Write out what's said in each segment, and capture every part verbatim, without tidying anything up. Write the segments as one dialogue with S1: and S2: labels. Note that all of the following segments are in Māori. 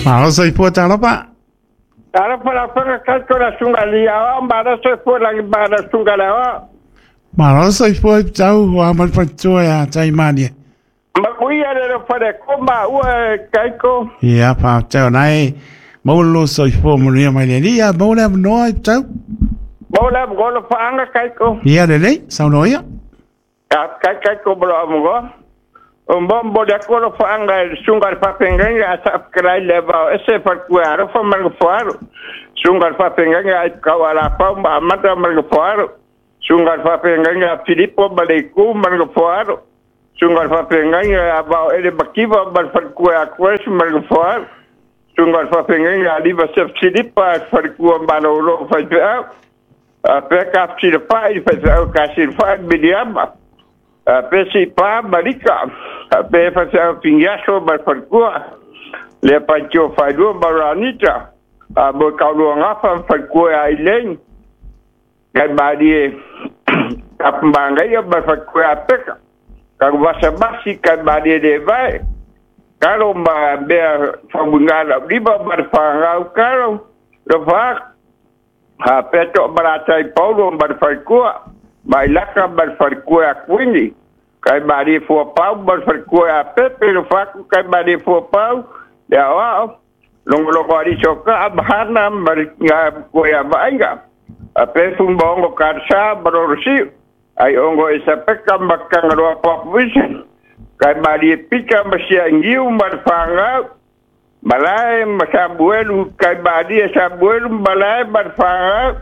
S1: Malo sai po talo pa.
S2: Talo pa la pa ka ko la sunga lia, mbara sai po la mbara sunga la.
S1: Malo sai po tau wa mal pa toya tai mani.
S2: Ma kuia le pa de komba u kai ko.
S1: Ya pa tau nai. Mau lo sai po mo ni mai ni ya mau le no tau.
S2: Mau le go lo pa anga kai ko.
S1: Ya le le, sao no ya.
S2: Ka kai kai ko bro mo go. Un bombo de acuerdo fanga el sungar papenganga asa krai leva ese parquaro fa margofaro sungar papenganga kawala pa mata margofaro sungar papenganga Filippo baliku margofaro sungar papenganga about ele bakiva bal parquaro quest margofaro sungar papenganga liva se Filippa parquaro baloro fa a peka Filippa fa kasi fa bidiama a pesi pa balika pe fasa pingaso barfakua le pancho faido baranita a bo kaulo ngapa fakua ailen kai badi kapmbanga ya barfakua peka kag basa basi kai badi de vai karo ma be fabungala diba barfanga karo lo fa ha peto baratai paulo barfakua bailaka barfakua quindi kai badi for pau bar for ko a pepe lo fa kai badi for pau ya wa long lo ko di choka abhana mar ko ya bainga a pe fun bongo karsa barorsi ai ongo isa pekam bakang ro pop vision kai badi pika masia ngiu mar fanga balai masabuelu kai badi sabuelu balai bar fanga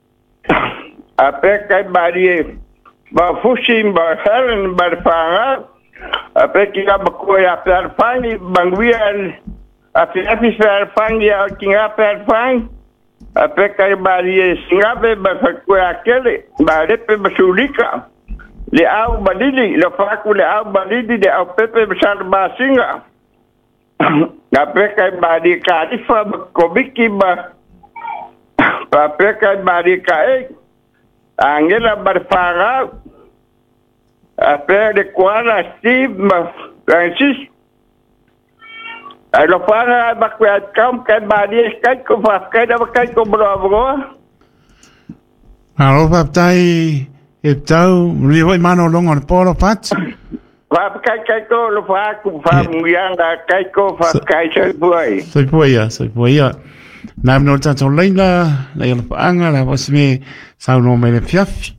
S2: a pe kai badi ba fushim ba helen ba fanga ape kinga bakoya per fangi bangwial ape ape per fangi a kinga per fang ape kai bari singabe ba fakoya kele ba lepe basulika le au badili le faku le au badili de au pepe besar ba singa ape kai bari kadifa kobiki ba ape kai bari kai Angela Barfara après de quoi la Steve Francis alors para bakwa kam kan badi kan ko fa kan kan ko bravo
S1: Alo papai e tau ri vai mano longo on polo pat
S2: fa kai kai ko lo fa ku fa muyanga kai ko fa kai sai boy
S1: sai boy ya sai boy ya nam no tanto leila la la anga la was me sa no me le fiaf